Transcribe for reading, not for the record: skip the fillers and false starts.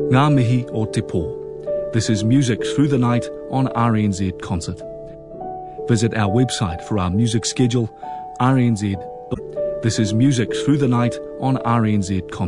Ngā mihi o te pō. This is Music Through the Night on RNZ Concert. Visit our website for our music schedule, RNZ. This is Music Through the Night on RNZ Concert.